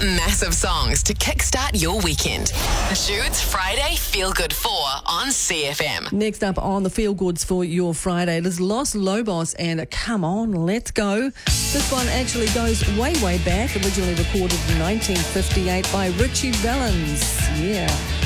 massive songs to kickstart your weekend. Jude's Friday Feel Good 4 on CFM. Next up on the Feel Goods for your Friday, there's Los Lobos and Come On, Let's Go. This one actually goes way, way back, originally recorded in 1958 by Richie Valens. Yeah.